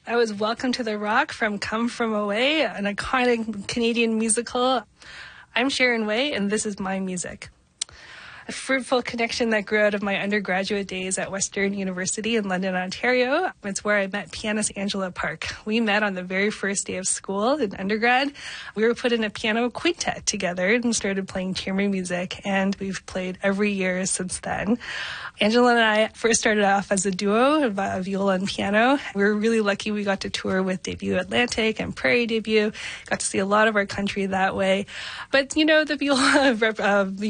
That was Welcome to the Rock from Come From Away, an iconic Canadian musical. I'm Sharon Way, and this is my music. A fruitful connection that grew out of my undergraduate days at Western University in London, Ontario. It's where I met pianist Angela Park. We met on the very first day of school in undergrad. We were put in a piano quintet together and started playing chamber music, and we've played every year since then. Angela and I first started off as a duo, viola and piano. We were really lucky we got to tour with Debut Atlantic and Prairie Debut. Got to see a lot of our country that way. But, the viola